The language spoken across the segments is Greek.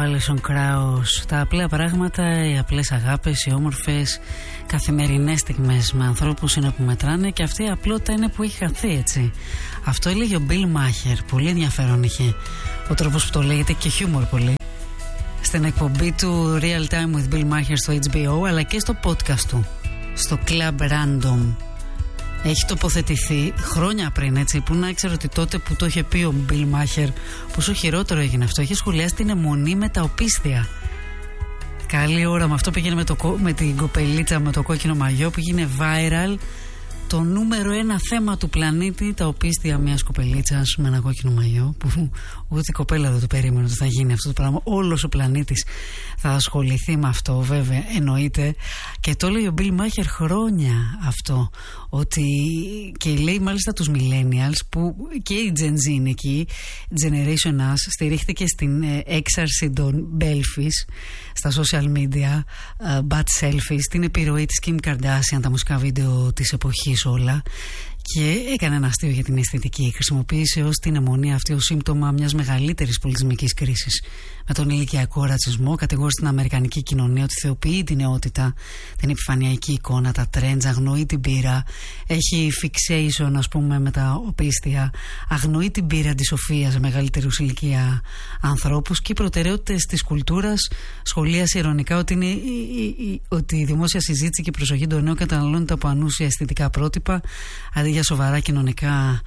Alison Krauss. Τα απλά πράγματα, οι απλές αγάπες, οι όμορφες καθημερινές στιγμές με ανθρώπους είναι που μετράνε, και αυτή η απλότητα είναι που έχει χαθεί, έτσι. Αυτό έλεγε ο Bill Maher. Πολύ ενδιαφέρον είχε ο τρόπος που το λέγεται, και χιούμορ πολύ, στην εκπομπή του Real Time with Bill Maher στο HBO, αλλά και στο podcast του, στο Club Random. Έχει τοποθετηθεί χρόνια πριν, έτσι, που να ξέρω ότι τότε που το είχε πει ο Bill Maher, πόσο χειρότερο έγινε αυτό. Είχε σχολιάσει την αιμονή με τα οπίστια. Καλή ώρα με αυτό, πήγαινε με την κοπελίτσα με το κόκκινο μαγιό, που έγινε viral. Το νούμερο ένα θέμα του πλανήτη, τα οπίστια μιας κοπελίτσας με ένα κόκκινο μαγιό, που ούτε η κοπέλα δεν το περίμενε ότι θα γίνει αυτό το πράγμα. Όλος ο πλανήτης θα ασχοληθεί με αυτό, βέβαια, εννοείται. Και το λέει ο Bill Maher χρόνια αυτό, ότι, και λέει μάλιστα τους millennials, που και η Gen Z είναι εκεί, Generation Us, στηρίχθηκε στην έξαρση των Belfies στα social media, bad selfies, την επιρροή της Kim Kardashian, τα μουσικά βίντεο της εποχής όλα, και έκανε ένα αστείο για την αισθητική. Χρησιμοποίησε ως την αιμονία αυτή ως σύμπτωμα μιας μεγαλύτερης πολιτισμικής κρίσης, με τον ηλικιακό ρατσισμό. Κατηγόρησε την αμερικανική κοινωνία ότι θεοποιεί την νεότητα, την επιφανειακή εικόνα, τα trends, αγνοεί την πείρα, έχει fixation, ας πούμε, με τα οπίστια, αγνοεί την πείρα της σοφίας σε μεγαλύτερους ηλικία ανθρώπους, και οι προτεραιότητες της κουλτούρας. Σχολίασε ειρωνικά ότι, ότι η δημόσια συζήτηση και η προσοχή των νέων καταναλώνεται από ανούσια αισθητικά πρότυπα αντί για σοβαρά κοινωνικά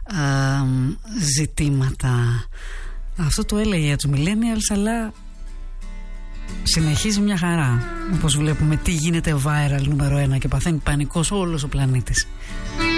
ζητήματα. Αυτό το έλεγε για τους millennials, αλλά συνεχίζει μια χαρά. Όπως βλέπουμε τι γίνεται viral νούμερο 1 και παθαίνει πανικός όλος ο πλανήτης.